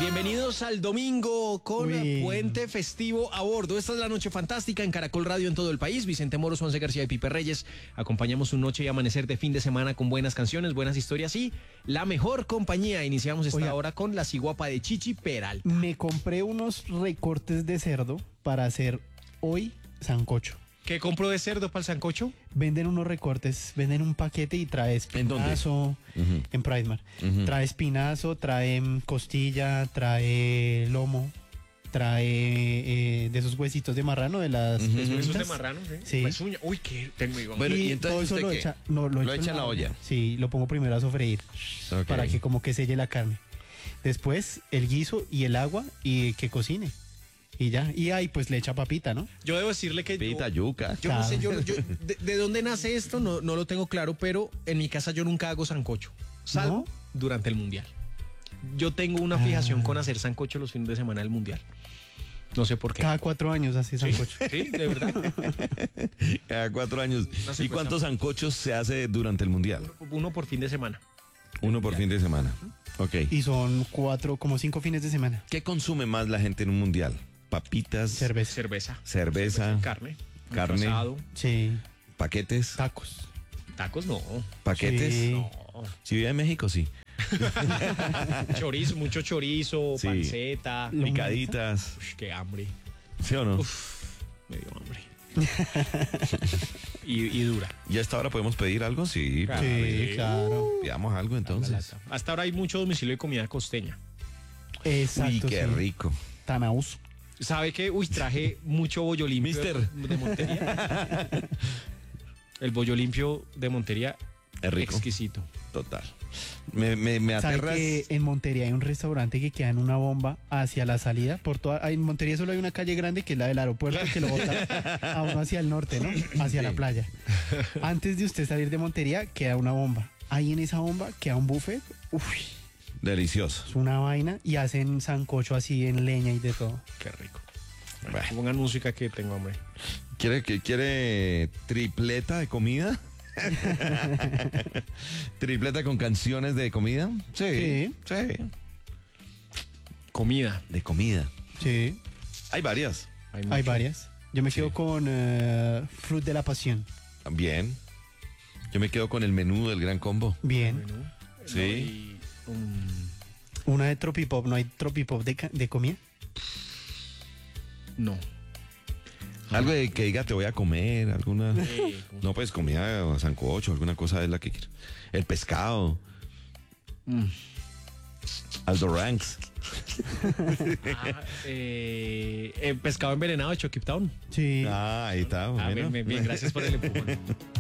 Bienvenidos al domingo con puente festivo a bordo. Esta es la noche fantástica en Caracol Radio en todo el país. Vicente Moros, Juanse García y Pipe Reyes. Acompañamos su noche y amanecer de fin de semana con buenas canciones, buenas historias y la mejor compañía. Iniciamos esta hora con La Ciguapa de Chichi Peralta. Me compré unos recortes de cerdo para hacer hoy sancocho. ¿Qué compró de cerdo para el sancocho? Venden unos recortes, venden un paquete y trae espinazo. En Pricemark. Trae espinazo, trae costilla, trae lomo, trae de esos huesitos de marrano, de las ¿Esos de marrano? Sí. Sí. Uy, ¿qué? Tengo igual. Bueno, y ¿y entonces todo eso usted lo echa en la olla? Sí, lo pongo primero a sofreír para que como que selle la carne. Después el guiso y el agua y que cocine. Y ya, y ahí pues le echa papita, ¿no? Yo debo decirle que Pita, yuca. yo no sé, de dónde nace esto, no lo tengo claro, pero en mi casa yo nunca hago sancocho, salvo durante el mundial. Yo tengo una fijación con hacer sancocho los fines de semana del mundial. No sé por qué. Cada 4 años hace sancocho. Sí, de verdad. Cada 4 años. ¿Y cuántos sancochos se hace durante el mundial? Uno por fin de semana. Uno por fin de semana. Ok. Y son 5 fines de semana. ¿Qué consume más la gente en un mundial? Papitas, Cerveza. cerveza, Carne. carne, Sí. paquetes, Tacos no. paquetes. Sí. No. Si vive en México, sí. Chorizo, mucho chorizo, Sí. panceta. Picaditas. Uy, qué hambre. ¿Sí o no? Me dio hambre. y dura. ¿Y a esta hora podemos pedir algo? Sí. Claro. Sí, claro. Pidamos algo entonces. Hasta ahora hay mucho domicilio de comida costeña. Exacto. Uy, qué sí. rico. Tanaús. ¿Sabe qué? Uy, traje mucho bollo limpio Mister. de Montería. El bollo limpio de Montería, Es rico. exquisito. Total. Me ¿Sabe aterras. que en Montería hay un restaurante que queda en una bomba hacia la salida? En Montería solo hay una calle grande que es la del aeropuerto que lo bota a uno hacia el norte, ¿no? Hacia la playa. Antes de usted salir de Montería queda una bomba. Ahí en esa bomba queda un buffet. Uf, Delicioso. es una vaina y hacen sancocho así en leña y de todo. Qué rico. Bueno. Pongan música que tengo hambre. ¿Quiere tripleta de comida? ¿Tripleta con canciones de comida? Sí. Comida. De comida. Sí, Hay varias. hay mucho. varias. Yo me quedo con Fruit de la Pasión. Bien. Yo me quedo con el menú del Gran Combo. Bien. Menú. Sí. Una de Tropipop. ¿No hay Tropipop de comida? No. Algo de que diga te voy a comer, alguna. No, pues comida o sancocho, alguna cosa es la que quiero. El pescado. Aldo Ranks. Pescado envenenado de Chucky Town. Sí. Ah, ahí está. Bueno. Bien, gracias por el empujón.